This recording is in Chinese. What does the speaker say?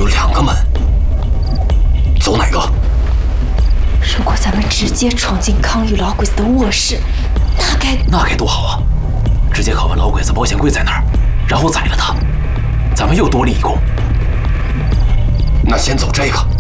有2个门，走哪个？ 如果咱们直接闯进康裕老鬼子的卧室，那该多好啊！直接拷问老鬼子保险柜在哪儿，然后宰了他，咱们又多立一功。那先走这个。